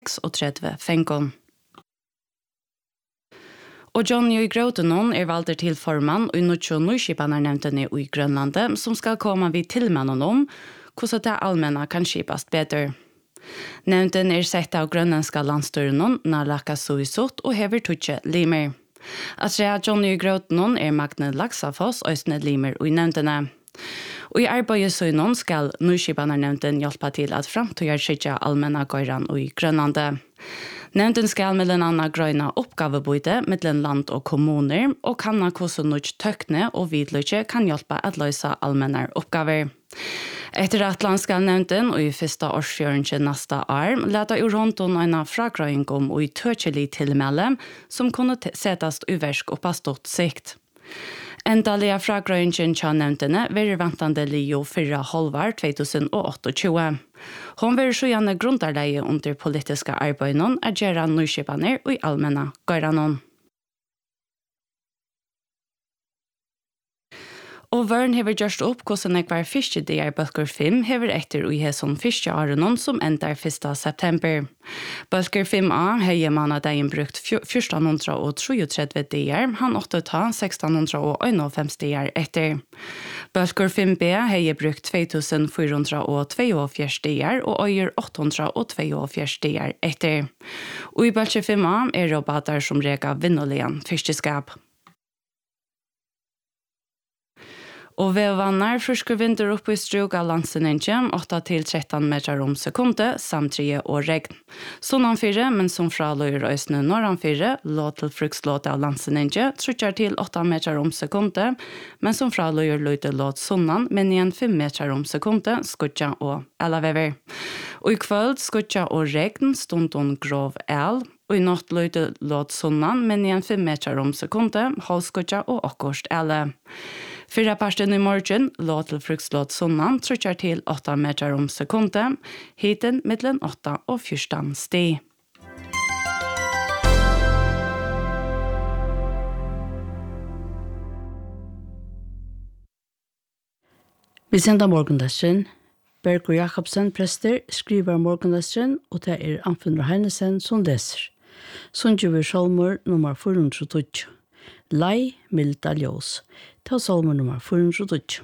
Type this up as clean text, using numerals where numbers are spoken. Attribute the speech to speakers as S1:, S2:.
S1: 36 fengon. Og Johnny Grotenon valgt til formann og nødvendig nyskipanernevntene i Grønlandet som skal komme vid tilmannen om hvordan det allmänna kan skipast bedre. Nevnten sett av grønlandska landstyrenen Nalaka Suisut og hever tutje limer. At Johnny Grotenon Magne Laksafoss og limer og nevntene. Og i arbeidet søgnen skal nyskipanernevnten hjelpe til at framtøyer skikja allmänna gøyran og i Grønlandet. Nevnten skal mellom annet grøyna oppgavebøyde mellom land og kommuner og kanna hvordan nødt tøkne og vidløyke kan hjelpe at løse allmänna oppgaver. Etter at landskallnevnten og i første årsfjøringen neste år leta i rundt om en fragrøying om og i tøkjelig tilmelde som kunne settes uversk og på stort sikt. Endalige fragrøyingen til nevntene vil vantende Leo 4 halvår 2028. Hun vil så gjerne grundarleie under politiske arbeidene at gjøre nyskipaner og i allmänna gøyranen. Og vøren hever gjørst opp hvordan jeg var første der Bølger 5 hever etter og i som første årene som ender 1. september. Bølger 5A har manadagen brukt 1433 der, han åtte ta 1651 der etter. Bølger 5B har brukt 2442 der og øyer 842 der etter. Og i Bølger 5A roboter som rega vinnoligen fiskeskap. Og ved vannar friske vinter opp i strug av landsenningen 8-13 meter om sekunde, samt 3 og regn. Sånn 4, men som fra løyer øsne norran 4, lå til frukslåt av landsenningen, trutjar til 8 meter om sekunde, men som fra løyer løyde låt sånnan, men igjen 5 meter om sekunde, skutja og elavever. Og i kvöld skutja og regn, stundon grov el, og i natt løyde låt sånnan, men igjen 5 meter om sekunde, halvskutja og akkurst ele. Fyra parten i morgen lå til frukslåt sonnan trutjar til 8 meter om sekunde, hiten mellom 8 og 14 sti.
S2: Vi sender morgendagen. Bergur Jakobsen, prester, skriver morgendagen, og det Anfinnur Heinesen som leser. Sundjuver Solmur nummer 412. Lei milda ljós. Ta salmer nummer 412.